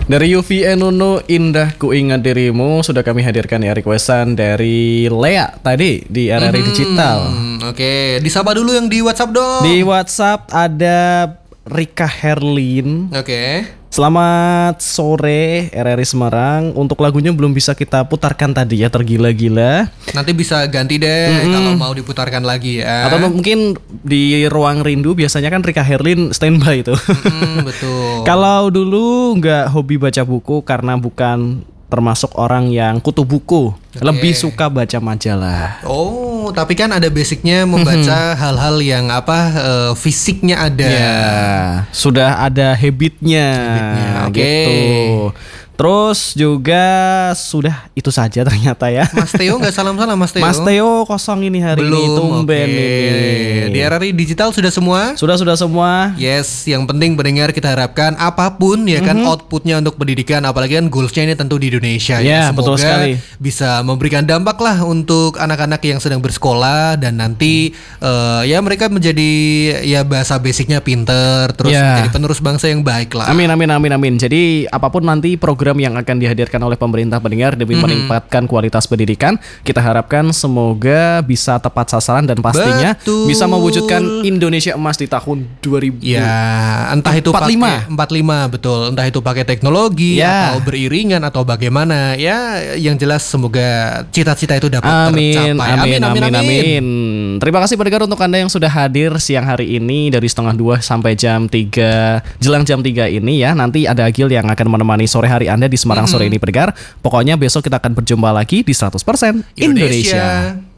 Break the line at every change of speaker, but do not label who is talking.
Dari Yuvi Enunu, Indah Ku Ingat Dirimu sudah kami hadirkan ya requestan dari Lea tadi di RRI Digital.
Oke, disapa dulu yang di WhatsApp dong.
Di WhatsApp ada Rika Herlin.
Oke.
Selamat sore RRI Semarang. Untuk lagunya belum bisa kita putarkan tadi ya, Tergila-Gila.
Nanti bisa ganti deh kalau mau diputarkan lagi ya.
Atau mungkin di Ruang Rindu biasanya kan Rika Herlin standby itu.
Betul.
Kalau dulu nggak hobi baca buku karena bukan termasuk orang yang kutu buku. Lebih suka baca majalah.
Oh, tapi kan ada basicnya membaca hal-hal yang fisiknya ada.
Ya, sudah ada habitnya.
Oke.
Gitu. Terus juga sudah itu saja ternyata ya.
Mas Theo nggak salam-salam Mas Theo.
Mas Theo kosong ini hari ini, tumben ini.
Di RRI Digital sudah semua?
Sudah semua.
Yes, yang penting pendengar kita harapkan apapun ya kan outputnya untuk pendidikan, apalagi kan goalsnya ini tentu di Indonesia ya. Semoga
betul sekali.
bisa memberikan dampak lah untuk anak-anak yang sedang bersekolah dan nanti ya mereka menjadi ya bahasa basicnya pinter, terus menjadi penerus bangsa yang baik lah.
Amin. Jadi apapun nanti program yang akan dihadirkan oleh pemerintah pendengar demi meningkatkan kualitas pendidikan, kita harapkan semoga bisa tepat sasaran dan pastinya bisa mewujudkan Indonesia emas di tahun 2000.
Ya, entah itu 45 betul, entah itu pakai teknologi atau beriringan atau bagaimana. Ya, yang jelas semoga cita-cita itu dapat tercapai. Amin.
Terima kasih pendengar untuk Anda yang sudah hadir siang hari ini dari 12:30 sampai jam 3, jelang jam 3 ini ya. Nanti ada Agil yang akan menemani sore hari Anda di Semarang sore ini pendengar. Pokoknya besok kita akan berjumpa lagi di 100% Indonesia.